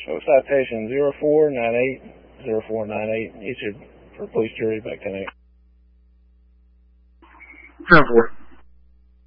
Show citation 0498, issued for police jury back 10-8. 10-4.